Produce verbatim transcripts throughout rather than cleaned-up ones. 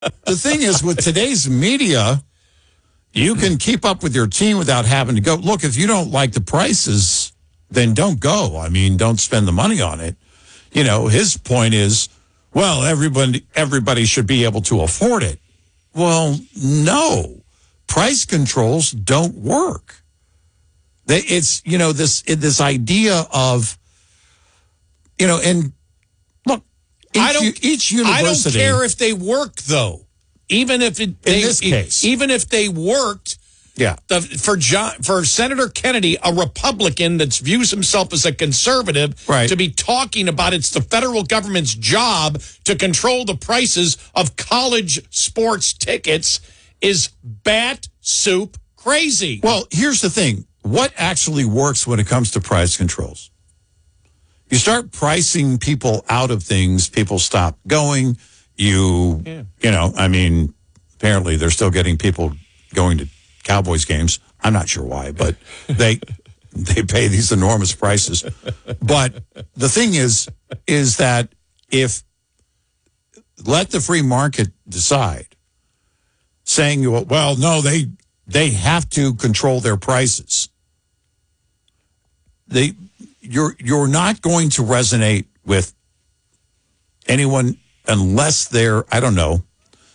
the thing is, with today's media, you can keep up with your team without having to go. Look, if you don't like the prices, then don't go. I mean, don't spend the money on it. You know, his point is, well, everybody, everybody should be able to afford it. Well, no. Price controls don't work. They, it's, you know, this this idea of, you know, and look, each, I don't, each university. I don't care if they work, though. Even if it, they, in this case, even if they worked, yeah. The, for John, for Senator Kennedy, a Republican that views himself as a conservative, right. to be talking about it's the federal government's job to control the prices of college sports tickets is bat soup crazy. Well, here's the thing. What actually works when it comes to price controls? You start pricing people out of things, people stop going. You, yeah. you know, I mean, apparently they're still getting people going to Cowboys games. I'm not sure why, but they they pay these enormous prices. But the thing is, is that if let the free market decide, saying, well, no, they they have to control their prices. They you're you're not going to resonate with anyone unless they're, I don't know,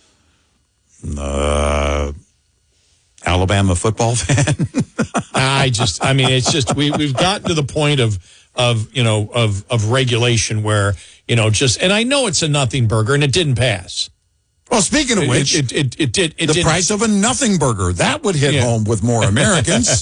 uh, Alabama football fan. I just, I mean, it's just, we, we've gotten to the point of, of, you know, of, of regulation where, you know, just, and I know it's a nothing burger and it didn't pass. Well, speaking of it, which, it, it, it did. It the didn't. price of a nothing burger, that would hit yeah. home with more Americans.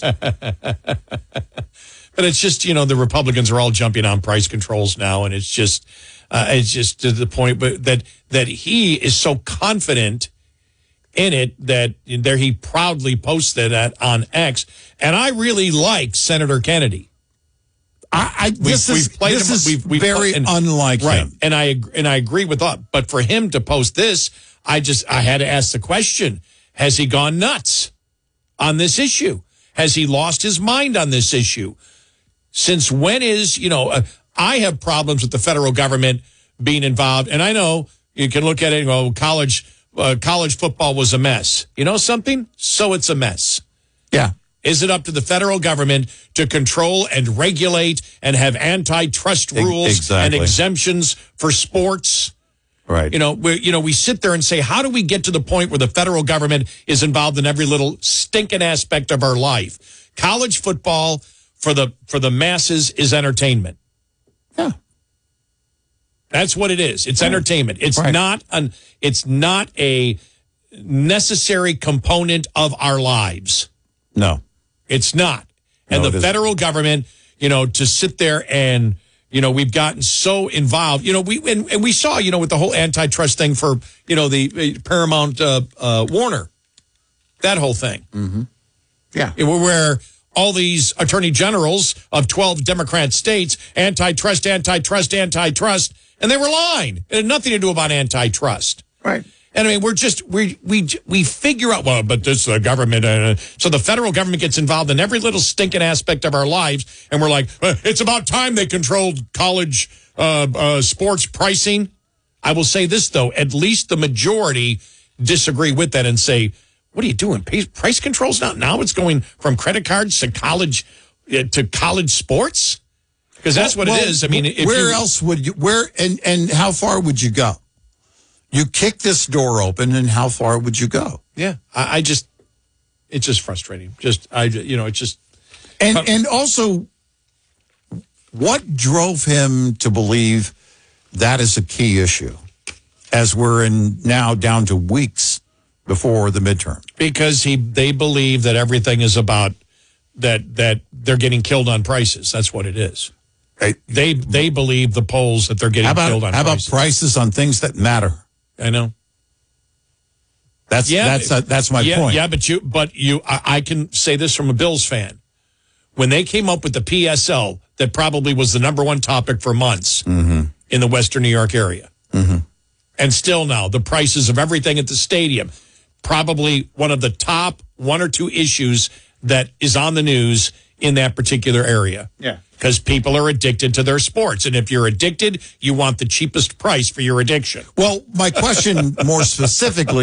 But it's just, you know, the Republicans are all jumping on price controls now, and it's just, uh, it's just to the point, but that that he is so confident in it that there he proudly posted that on X, and I really like Senator Kennedy. I, I this we've, is we've played this him, is we've, we've very played, and, unlike right, him, and I and I agree with that. But for him to post this, I just I had to ask the question: has he gone nuts on this issue? Has he lost his mind on this issue? Since when is, you know, uh, I have problems with the federal government being involved. And I know you can look at it and go, college, uh, college football was a mess. You know something? So it's a mess. Yeah. Is it up to the federal government to control and regulate and have antitrust rules exactly. and exemptions for sports? Right. You know, we you know, we sit there and say, how do we get to the point where the federal government is involved in every little stinking aspect of our life? College football for the for the masses is entertainment. Yeah. That's what it is. It's right. entertainment. It's right. not an it's not a necessary component of our lives. No. It's not. And no, the federal isn't. government, you know, to sit there and, you know, we've gotten so involved. You know, we and, and we saw, you know, with the whole antitrust thing for, you know, the Paramount uh, uh, Warner, that whole thing. Mm-hmm. Yeah. Where all these attorney generals of twelve Democrat states, antitrust, antitrust, antitrust, and they were lying. It had nothing to do about antitrust. Right. And I mean, we're just, we we we figure out, well, but this is the government. Uh, so the federal government gets involved in every little stinking aspect of our lives. And we're like, uh, it's about time they controlled college uh, uh, sports pricing. I will say this, though, at least the majority disagree with that and say, what are you doing? Price controls now? Now it's going from credit cards to college uh, to college sports? Because that's what well, it is. I mean, if where you, else would you, where, and, and how far would you go? You kick this door open, and how far would you go? Yeah, I, I just, it's just frustrating. Just, I, you know, it's just. And, and also, what drove him to believe that is a key issue as we're in now down to weeks before the midterm? Because he, they believe that everything is about that that they're getting killed on prices. That's what it is. Right. They they believe the polls that they're getting about, killed on how prices. How about prices on things that matter? I know. That's yeah, that's uh, that's my yeah, point. Yeah, but you but you I, I can say this from a Bills fan. When they came up with the P S L, that probably was the number one topic for months mm-hmm. in the Western New York area. Mm-hmm. And still now, the prices of everything at the stadium, probably one of the top one or two issues that is on the news in that particular area. Yeah. Because people are addicted to their sports. And if you're addicted, you want the cheapest price for your addiction. Well, my question more specifically